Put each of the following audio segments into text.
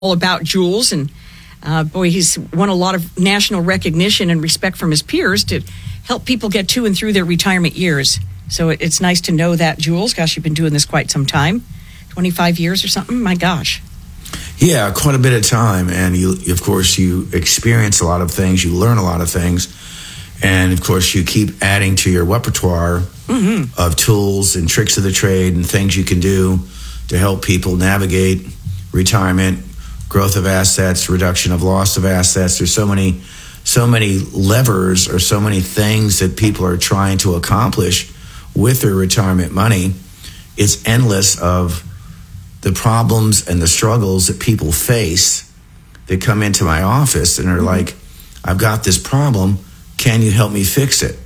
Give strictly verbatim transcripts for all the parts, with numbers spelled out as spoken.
all about Jules, and uh, boy, he's won a lot of national recognition and respect from his peers to help people get to and through their retirement years. So it, it's nice to know that, Jules. Gosh, you've been doing this quite some time, twenty-five years or something. My gosh. Yeah, quite a bit of time, and you, of course, you experience a lot of things, you learn a lot of things, and of course, you keep adding to your repertoire mm-hmm. of tools and tricks of the trade and things you can do to help people navigate retirement, growth of assets, reduction of loss of assets. There's so many, so many levers or so many things that people are trying to accomplish with their retirement money. It's endless of the problems and the struggles that people face that come into my office and are mm-hmm. like, I've got this problem. Can you help me fix it?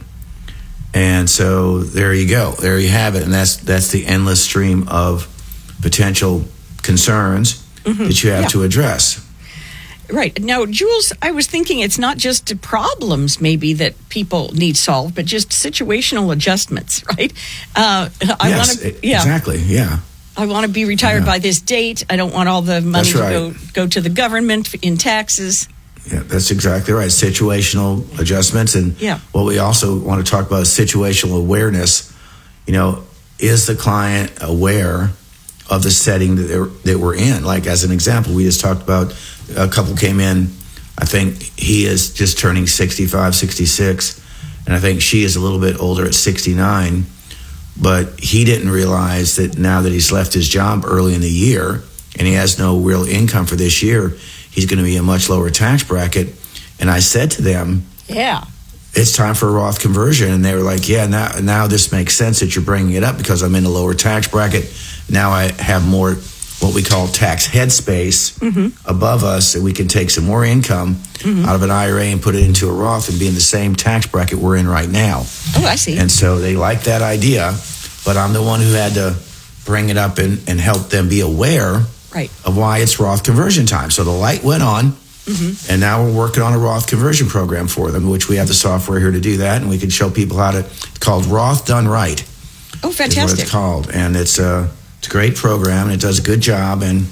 And so there you go. There you have it. And that's that's the endless stream of potential concerns mm-hmm. that you have yeah. to address. Right. Now, Jules, I was thinking it's not just problems maybe that people need solved, but just situational adjustments, right? Uh, I yes, want to, yeah. exactly, yeah. I want to be retired yeah. by this date. I don't want all the money right. to go, go to the government in taxes. Yeah, that's exactly right. Situational adjustments. And yeah. what we also want to talk about is situational awareness. You know, is the client aware of the setting that, they're, that we're in? Like, as an example, we just talked about a couple came in. I think he is just turning sixty-five, sixty-six, and I think she is a little bit older at sixty-nine. But he didn't realize that now that he's left his job early in the year and he has no real income for this year, he's going to be in a much lower tax bracket. And I said to them, yeah, it's time for a Roth conversion. And they were like, yeah, now, now this makes sense that you're bringing it up because I'm in a lower tax bracket. Now I have more what we call tax headspace mm-hmm. above us, and we can take some more income mm-hmm. out of an I R A and put it into a Roth and be in the same tax bracket we're in right now. Oh, I see. And so they like that idea, but I'm the one who had to bring it up and, and help them be aware right. of why it's Roth conversion time. So the light went on, mm-hmm. and now we're working on a Roth conversion program for them, which we have the software here to do that, and we can show people how to. It's called Roth Done Right. Oh, fantastic! Is what it's called, and it's a it's a great program, and it does a good job. And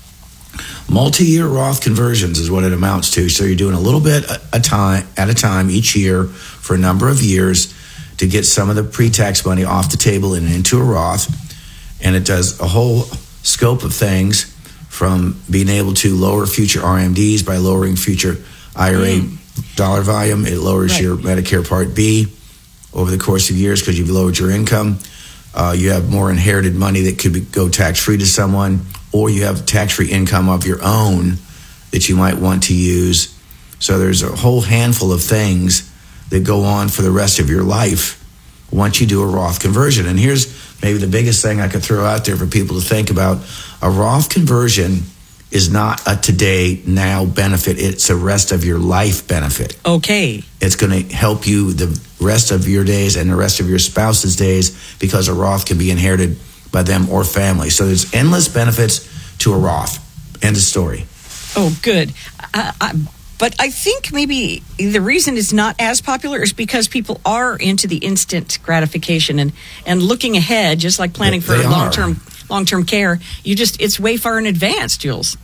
multi-year Roth conversions is what it amounts to. So you're doing a little bit a time at a time each year for a number of years to get some of the pre-tax money off the table and into a Roth, and it does a whole scope of things from being able to lower future R M Ds by lowering future I R A mm. dollar volume. It lowers right. your Medicare Part B over the course of years because you've lowered your income. Uh, you have more inherited money that could be, go tax-free to someone, or you have tax-free income of your own that you might want to use. So there's a whole handful of things that go on for the rest of your life once you do a Roth conversion. And here's maybe the biggest thing I could throw out there for people to think about. A Roth conversion is not a today, now benefit. It's a rest of your life benefit. Okay. It's going to help you the rest of your days and the rest of your spouse's days because a Roth can be inherited by them or family. So there's endless benefits to a Roth. End of story. Oh, good. I, I, but I think maybe the reason it's not as popular is because people are into the instant gratification and, and looking ahead, just like planning for They long-term long-term care. You just, it's way far in advance, Jules.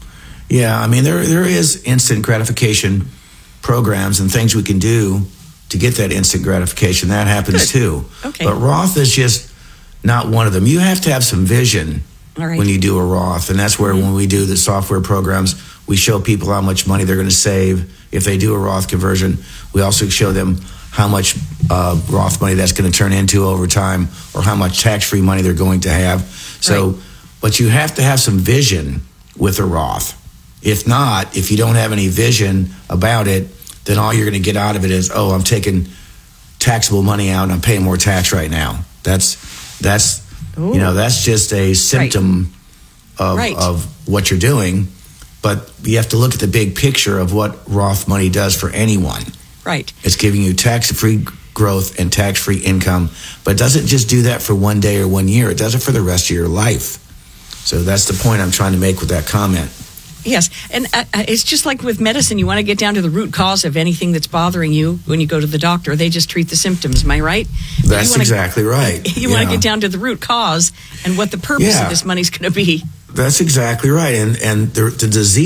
Yeah, I mean, there there is instant gratification programs and things we can do to get that instant gratification. That happens Good. too. Okay. But Roth is just not one of them. You have to have some vision All right. when you do a Roth. And that's where mm-hmm. when we do the software programs, we show people how much money they're going to save if they do a Roth conversion. We also show them how much uh, Roth money that's going to turn into over time, or how much tax-free money they're going to have. So, right. but you have to have some vision with a Roth. If not, if you don't have any vision about it, then all you're going to get out of it is, oh, I'm taking taxable money out and I'm paying more tax right now. That's that's Ooh. you know that's just a symptom right. of right. of what you're doing. But you have to look at the big picture of what Roth money does for anyone. Right. It's giving you tax-free growth and tax-free income, but it doesn't just do that for one day or one year. It does it for the rest of your life. So that's the point I'm trying to make with that comment. Yes, and uh, it's just like with medicine. You want to get down to the root cause of anything that's bothering you when you go to the doctor. They just treat the symptoms. Am I right? That's wanna, exactly right. You yeah. want to get down to the root cause and what the purpose yeah. of this money's going to be. That's exactly right. And and the, the disease